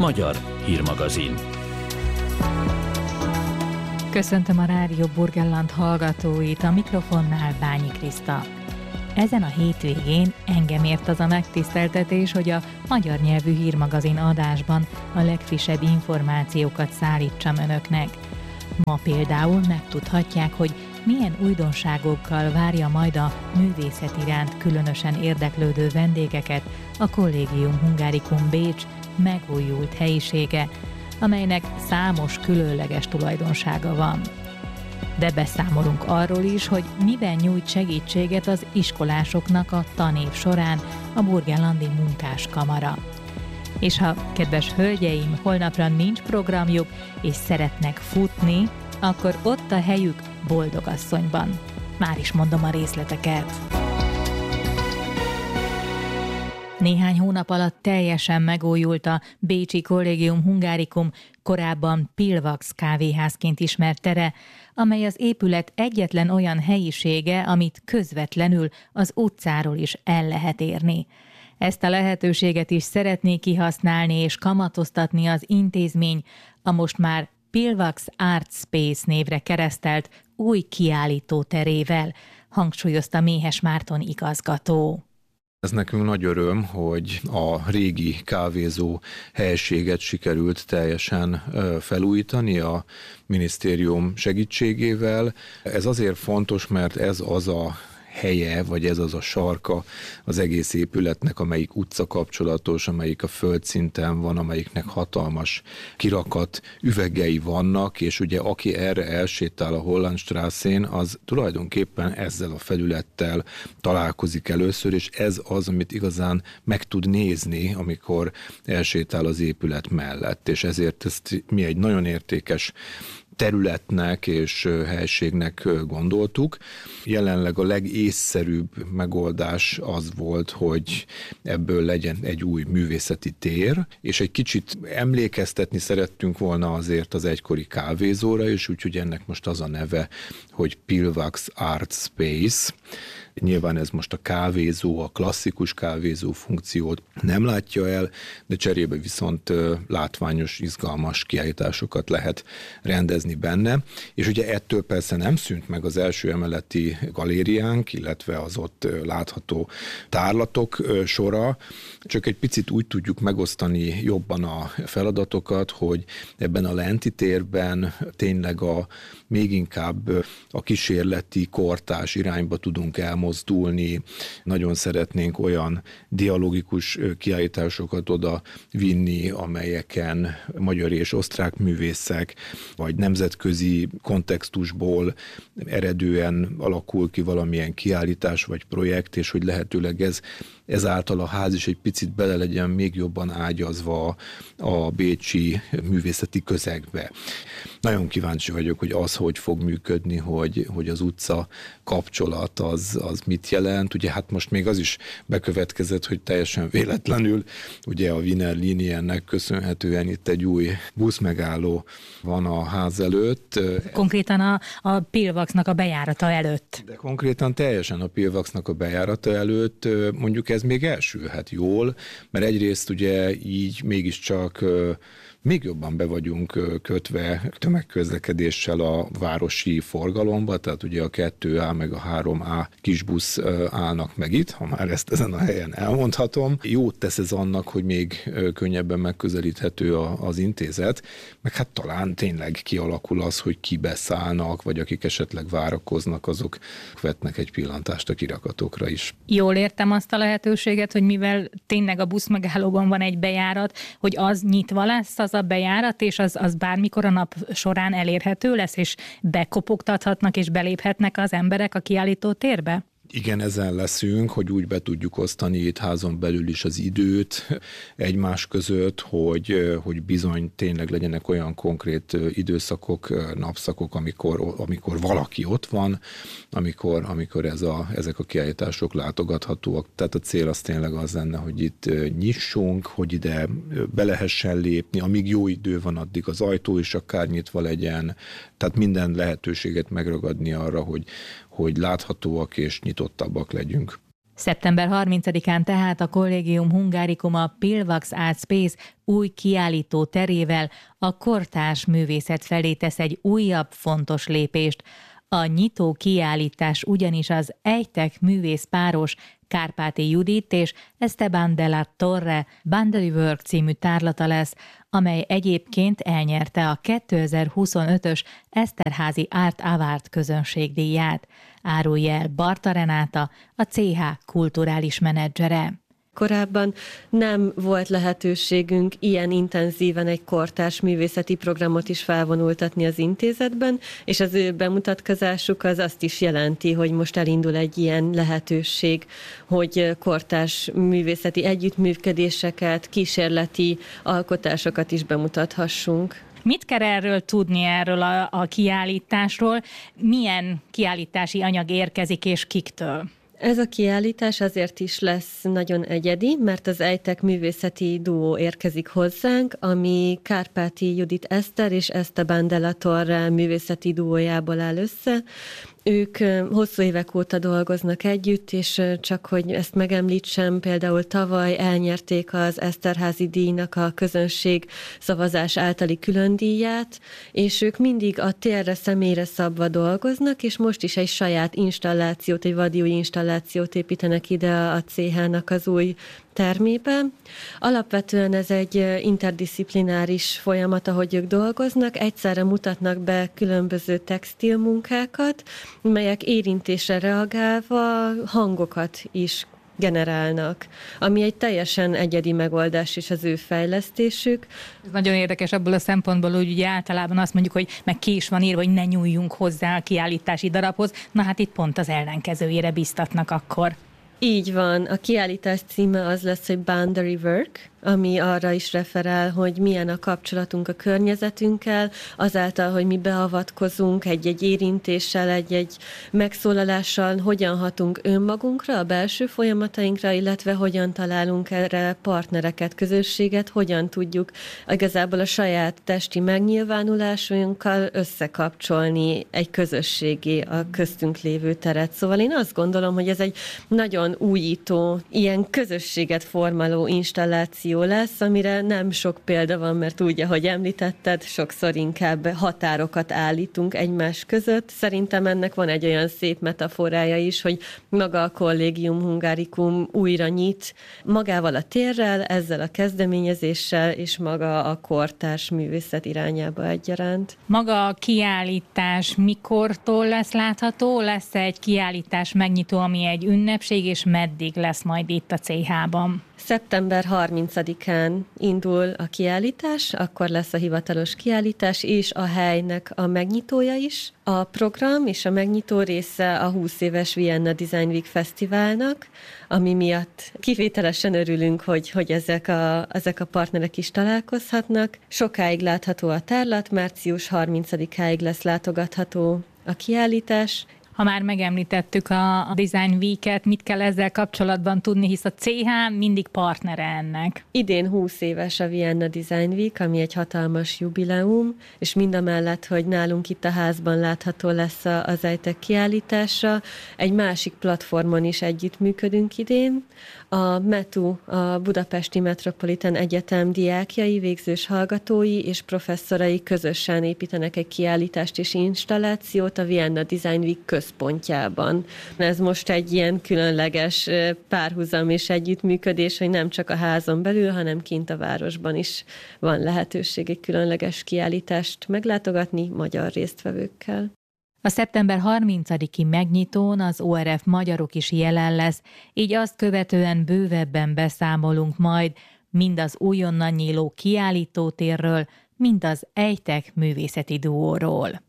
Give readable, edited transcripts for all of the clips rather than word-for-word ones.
magyar hírmagazin. Köszöntöm a Rádió Burgenland hallgatóit, a mikrofonnál Bányi Kriszta. Ezen a hétvégén engem ért az a megtiszteltetés, hogy a magyar nyelvű hírmagazin adásban a legfrissebb információkat szállítsam önöknek. Ma például megtudhatják, hogy milyen újdonságokkal várja majd a művészet iránt különösen érdeklődő vendégeket a Collegium Hungaricum Bécs megújult helyisége, amelynek számos különleges tulajdonsága van. De beszámolunk arról is, hogy miben nyújt segítséget az iskolásoknak a tanév során a Burgenlandi Munkáskamara. És ha, kedves hölgyeim, holnapra nincs programjuk, és szeretnek futni, akkor ott a helyük Boldogasszonyban. Már is mondom a részleteket. Néhány hónap alatt teljesen megújult a bécsi Collegium Hungaricum, korábban Pillvax kávéházként ismert tere, amely az épület egyetlen olyan helyisége, amit közvetlenül az utcáról is el lehet érni. Ezt a lehetőséget is szeretné kihasználni és kamatoztatni az intézmény a most már Pillvax Art Space névre keresztelt új kiállítóterével, hangsúlyozta Méhes Márton igazgató. Ez nekünk nagy öröm, hogy a régi kávézó helységet sikerült teljesen felújítani a minisztérium segítségével. Ez azért fontos, mert ez az a helye, vagy ez az a sarka az egész épületnek, amelyik utca kapcsolatos, amelyik a földszinten van, amelyiknek hatalmas kirakat üvegei vannak, és ugye aki erre elsétál a Hollandstraßén, az tulajdonképpen ezzel a felülettel találkozik először, és ez az, amit igazán meg tud nézni, amikor elsétál az épület mellett, és ezért ezt mi egy nagyon értékes területnek és helységnek gondoltuk. Jelenleg a legészszerűbb megoldás az volt, hogy ebből legyen egy új művészeti tér, és egy kicsit emlékeztetni szerettünk volna azért az egykori kávézóra, és úgyhogy ennek most az a neve, hogy Pillvax Art Space. Nyilván ez most a kávézó, a klasszikus kávézó funkciót nem látja el, de cserébe viszont látványos, izgalmas kiállításokat lehet rendezni benne. És ugye ettől persze nem szűnt meg az első emeleti galériánk, illetve az ott látható tárlatok sora, csak egy picit úgy tudjuk megosztani jobban a feladatokat, hogy ebben a lenti térben tényleg még inkább a kísérleti, kortárs irányba tudunk elmozdulni. Nagyon szeretnénk olyan dialogikus kiállításokat oda vinni, amelyeken magyar és osztrák művészek, vagy nemzetközi kontextusból eredően alakul ki valamilyen kiállítás vagy projekt, és hogy lehetőleg ezáltal a ház is egy picit bele legyen még jobban ágyazva a bécsi művészeti közegbe. Nagyon kíváncsi vagyok, hogy az hogy fog működni, hogy az utca kapcsolat az mit jelent. Ugye hát most még az is bekövetkezett, hogy teljesen véletlenül ugye a Wiener Liniennek köszönhetően itt egy új buszmegálló van a ház előtt. Konkrétan a Pillvaxnak a bejárata előtt. De konkrétan teljesen a Pillvaxnak a bejárata előtt, mondjuk ez még elsülhet jól, mert egyrészt ugye így mégiscsak még jobban be vagyunk kötve tömegközlekedéssel a városi forgalomba, tehát ugye a 2A meg a 3A kisbusz állnak meg itt, ha már ezt ezen a helyen elmondhatom. Jót tesz ez annak, hogy még könnyebben megközelíthető az intézet, meg hát talán tényleg kialakul az, hogy kibeszállnak, vagy akik esetleg várakoznak, azok vetnek egy pillantást a kirakatokra is. Jól értem azt a lehetőséget, hogy mivel tényleg a buszmegállóban van egy bejárat, hogy az nyitva lesz az a bejárat, és az bármikor a nap során elérhető lesz, és bekopogtathatnak és beléphetnek az emberek a kiállító térbe? Igen, ezen leszünk, hogy úgy be tudjuk osztani itt házon belül is az időt egymás között, hogy bizony tényleg legyenek olyan konkrét időszakok, napszakok, amikor valaki ott van, amikor ezek a kiállítások látogathatóak. Tehát a cél az tényleg az lenne, hogy itt nyissunk, hogy ide be lehessen lépni, amíg jó idő van, addig az ajtó is akár nyitva legyen, tehát minden lehetőséget megragadni arra, hogy láthatóak és nyitottabbak legyünk. Szeptember 30-án tehát a Collegium Hungaricum a Pillvax Art Space új kiállító terével a kortárs művészet felé tesz egy újabb fontos lépést. A nyitó kiállítás ugyanis az ejtek művészpáros Kárpáti Judit és Esteban de la Torre Boundary Work című tárlata lesz, amely egyébként elnyerte a 2025-ös Eszterházy Art Award közönségdíját. Árulja el Barta Renáta, a CH kulturális menedzsere. Korábban nem volt lehetőségünk ilyen intenzíven egy kortárs művészeti programot is felvonultatni az intézetben, és az ő bemutatkozásuk az azt is jelenti, hogy most elindul egy ilyen lehetőség, hogy kortárs művészeti együttműködéseket, kísérleti alkotásokat is bemutathassunk. Mit kell erről tudni, erről a kiállításról? Milyen kiállítási anyag érkezik és kiktől? Ez a kiállítás azért is lesz nagyon egyedi, mert az ejtek művészeti duó érkezik hozzánk, ami Kárpáti Judit Eszter és Esteban de la Torre művészeti duójából áll össze. Ők hosszú évek óta dolgoznak együtt, és csak hogy ezt megemlítsem, például tavaly elnyerték az Eszterházy díjnak a közönség szavazás általi különdíját, és ők mindig a térre, személyre szabva dolgoznak, és most is egy saját installációt, egy vadiúj installációt építenek ide a CH-nak az új termébe. Alapvetően ez egy interdisziplináris folyamat, ahogy ők dolgoznak. Egyszerre mutatnak be különböző textilmunkákat, melyek érintésre reagálva hangokat is generálnak, ami egy teljesen egyedi megoldás is az ő fejlesztésük. Ez nagyon érdekes abból a szempontból, hogy ugye általában azt mondjuk, hogy meg ki is van írva, hogy ne nyúljunk hozzá a kiállítási darabhoz. Na hát itt pont az ellenkezőjére biztatnak akkor. Így van, a kiállítás címe az lesz, hogy Boundary Work, ami arra is referál, hogy milyen a kapcsolatunk a környezetünkkel, azáltal, hogy mi beavatkozunk egy-egy érintéssel, egy-egy megszólalással, hogyan hatunk önmagunkra, a belső folyamatainkra, illetve hogyan találunk erre partnereket, közösséget, hogyan tudjuk igazából a saját testi megnyilvánulásunkkal összekapcsolni egy közösségé a köztünk lévő teret. Szóval én azt gondolom, hogy ez egy nagyon újító, ilyen közösséget formáló installáció lesz, amire nem sok példa van, mert úgy, ahogy említetted, sokszor inkább határokat állítunk egymás között. Szerintem ennek van egy olyan szép metaforája is, hogy maga a Collegium Hungaricum újra nyit magával a térrel, ezzel a kezdeményezéssel, és maga a kortárs művészet irányába egyaránt. Maga a kiállítás mikortól lesz látható? Lesz egy kiállítás megnyitó, ami egy ünnepség, és meddig lesz majd itt a CH-ban? Szeptember 30-án indul a kiállítás, akkor lesz a hivatalos kiállítás, és a helynek a megnyitója is. A program és a megnyitó része a 20 éves Vienna Design Week Fesztiválnak, ami miatt kivételesen örülünk, hogy ezek a partnerek is találkozhatnak. Sokáig látható a tárlat, március 30-áig lesz látogatható a kiállítás. Ha már megemlítettük a Design Week-et, mit kell ezzel kapcsolatban tudni, hisz a CH mindig partnere ennek. Idén 20 éves a Vienna Design Week, ami egy hatalmas jubileum, és mindamellett, hogy nálunk itt a házban látható lesz az ejtek kiállítása, egy másik platformon is együttműködünk idén. A METU, a Budapesti Metropolitan Egyetem diákjai, végzős hallgatói és professzorai közösen építenek egy kiállítást és installációt a Vienna Design Week központjában. Ez most egy ilyen különleges párhuzam és együttműködés, hogy nem csak a házon belül, hanem kint a városban is van lehetőség egy különleges kiállítást meglátogatni magyar résztvevőkkel. A szeptember 30-i megnyitón az ORF magyarok is jelen lesz, így azt követően bővebben beszámolunk majd mind az újonnan nyíló kiállítótérről, mind az ejtek művészeti duóról.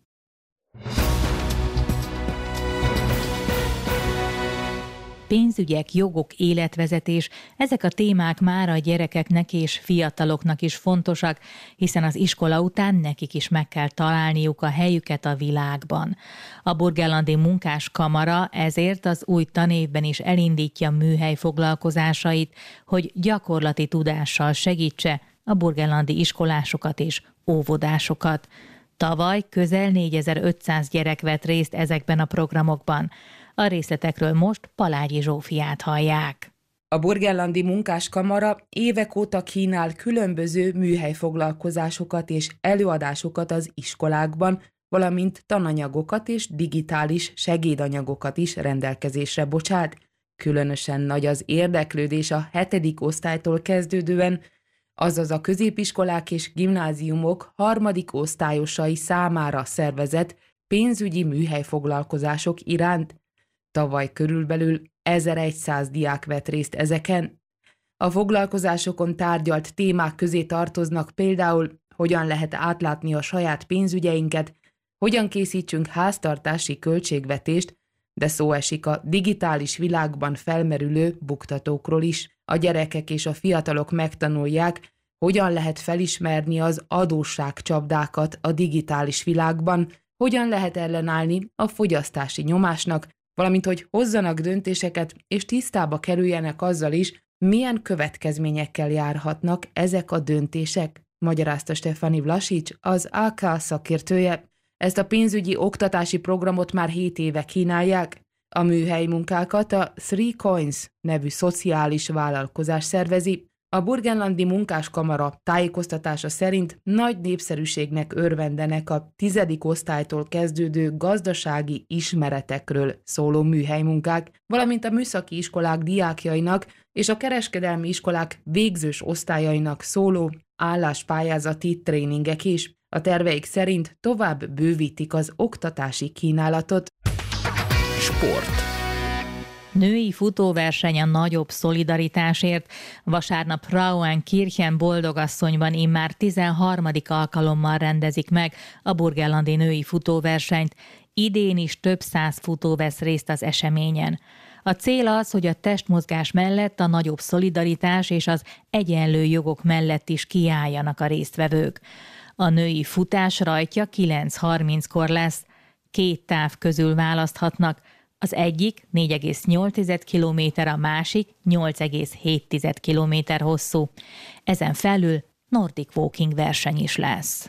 Pénzügyek, jogok, életvezetés, ezek a témák már a gyerekeknek és fiataloknak is fontosak, hiszen az iskola után nekik is meg kell találniuk a helyüket a világban. A Burgenlandi Munkáskamara ezért az új tanévben is elindítja műhely foglalkozásait, hogy gyakorlati tudással segítse a burgenlandi iskolásokat és óvodásokat. Tavaly közel 4500 gyerek vett részt ezekben a programokban. A részletekről most Palágyi Zsófiát hallják. A Burgenlandi Munkáskamara évek óta kínál különböző műhelyfoglalkozásokat és előadásokat az iskolákban, valamint tananyagokat és digitális segédanyagokat is rendelkezésre bocsát. Különösen nagy az érdeklődés a 7. osztálytól kezdődően, azaz a középiskolák és gimnáziumok 3. osztályosai számára szervezett pénzügyi műhelyfoglalkozások iránt. Tavaly körülbelül 1100 diák vett részt ezeken. A foglalkozásokon tárgyalt témák közé tartoznak például, hogyan lehet átlátni a saját pénzügyeinket, hogyan készítsünk háztartási költségvetést, de szó esik a digitális világban felmerülő buktatókról is. A gyerekek és a fiatalok megtanulják, hogyan lehet felismerni az adósságcsapdákat a digitális világban, hogyan lehet ellenállni a fogyasztási nyomásnak, valamint hogy hozzanak döntéseket és tisztába kerüljenek azzal is, milyen következményekkel járhatnak ezek a döntések, magyarázta Stefani Vlasics, az AK szakértője. Ezt a pénzügyi oktatási programot már 7 éve kínálják. A műhelymunkákat a 3 Coins nevű szociális vállalkozás szervezi. A Burgenlandi Munkáskamara tájékoztatása szerint nagy népszerűségnek örvendenek a 10. osztálytól kezdődő gazdasági ismeretekről szóló műhelymunkák, valamint a műszaki iskolák diákjainak és a kereskedelmi iskolák végzős osztályainak szóló álláspályázati tréningek is. A terveik szerint tovább bővítik az oktatási kínálatot. Sport. Női futóverseny a nagyobb szolidaritásért. Vasárnap Frauenkirchen Boldogasszonyban immár 13. alkalommal rendezik meg a burgenlandi női futóversenyt. Idén is több 100 futó vesz részt az eseményen. A cél az, hogy a testmozgás mellett a nagyobb szolidaritás és az egyenlő jogok mellett is kiálljanak a résztvevők. A női futás rajtja 9:30-kor lesz. 2 táv közül választhatnak. Az egyik 4,8 km, a másik 8,7 km hosszú. Ezen felül Nordic Walking verseny is lesz.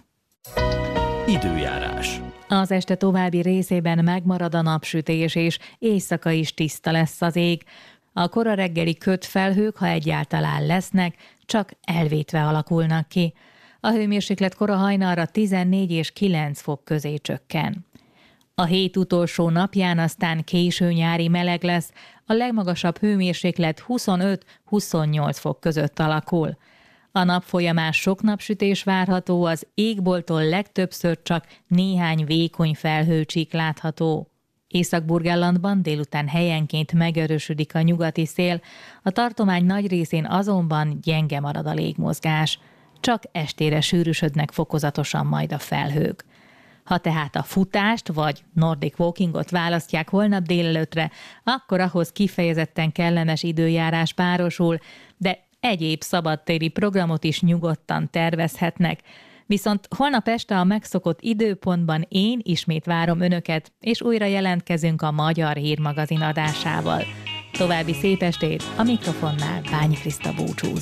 Időjárás. Az este további részében megmarad a napsütés, és éjszaka is tiszta lesz az ég. A kora reggeli kötfelhők, ha egyáltalán lesznek, csak elvétve alakulnak ki. A hőmérséklet kora hajnalra 14 és 9 fok közé csökken. A hét utolsó napján aztán késő nyári meleg lesz, a legmagasabb hőmérséklet 25-28 fok között alakul. A nap folyamán sok napsütés várható, az égbolttól legtöbbször csak néhány vékony felhőcsík látható. Észak-Burgenlandban délután helyenként megerősödik a nyugati szél, a tartomány nagy részén azonban gyenge marad a légmozgás. Csak estére sűrűsödnek fokozatosan majd a felhők. Ha tehát a futást vagy Nordic Walkingot választják holnap délelőttre, akkor ahhoz kifejezetten kellemes időjárás párosul, de egyéb szabadtéri programot is nyugodtan tervezhetnek. Viszont holnap este a megszokott időpontban én ismét várom Önöket, és újra jelentkezünk a Magyar Hírmagazin adásával. További szép estét, a mikrofonnál Bányi Kriszta búcsúzik.